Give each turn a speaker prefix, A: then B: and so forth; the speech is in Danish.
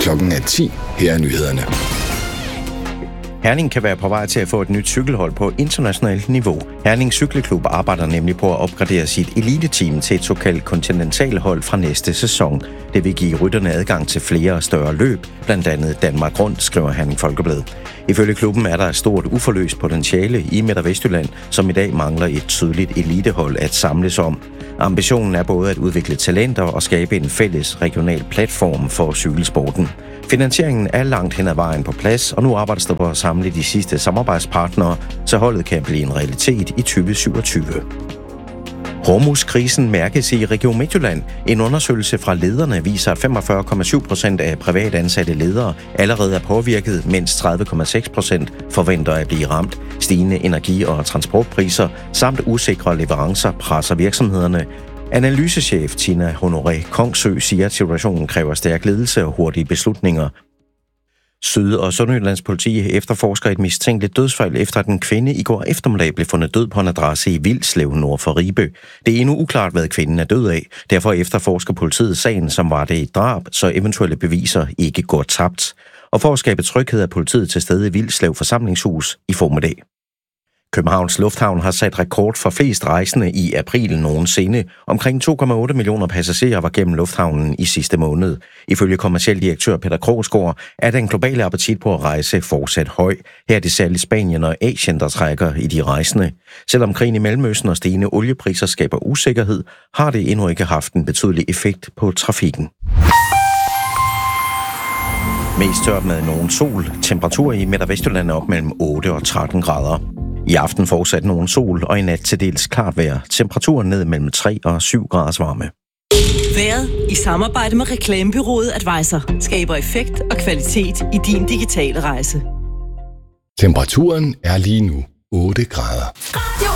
A: Klokken er 10. Her er nyhederne.
B: Herning kan være på vej til at få et nyt cykelhold på internationalt niveau. Herning Cykelklub arbejder nemlig på at opgradere sit eliteteam til et såkaldt kontinentalhold fra næste sæson. Det vil give rytterne adgang til flere og større løb, blandt andet Danmark Rundt, skriver Herning Folkeblad. Ifølge klubben er der et stort uforløst potentiale i Midt- og Vestjylland, som i dag mangler et tydeligt elitehold at samles om. Ambitionen er både at udvikle talenter og skabe en fælles regional platform for cykelsporten. Finansieringen er langt hen ad vejen på plads, og nu arbejdes der på at samle de sidste samarbejdspartnere, så holdet kan blive en realitet i 2027. Hormuzkrisen mærkes i Region Midtjylland. En undersøgelse fra lederne viser, at 45,7% af privat ansatte ledere allerede er påvirket, mens 30,6% forventer at blive ramt. Stigende energi- og transportpriser samt usikre leverancer presser virksomhederne. Analysechef Tina Honoré Kongsø siger, at situationen kræver stærk ledelse og hurtige beslutninger. Syd- og Sønderjyllands politi efterforsker et mistænkeligt dødsfald efter, at en kvinde i går eftermiddag blev fundet død på en adresse i Vilslev nord for Ribe. Det er endnu uklart, hvad kvinden er død af. Derfor efterforsker politiet sagen, som var det et drab, så eventuelle beviser ikke går tabt. Og for at skabe tryghed er politiet til stede i Vilslev forsamlingshus i formiddag. Københavns Lufthavn har sat rekord for flest rejsende i april nogensinde. Omkring 2,8 millioner passagerer var gennem lufthavnen i sidste måned. Ifølge kommerciel direktør Peter Krogsgaard er den globale appetit på at rejse fortsat høj. Her er det særligt Spanien og Asien, der trækker i de rejsende. Selvom krigen i Mellemøsten og stigende oliepriser skaber usikkerhed, har det endnu ikke haft en betydelig effekt på trafikken. Mest tørt med nogen sol. Temperatur i Midt- og Vestjylland er op mellem 8 og 13 grader. I aften fortsat nogen sol, og i nat til dels klart vejr. Temperaturen ned mellem 3 og 7 graders varme.
C: Vejret i samarbejde med reklamebureauet Advisor skaber effekt og kvalitet i din digitale rejse.
A: Temperaturen er lige nu 8 grader.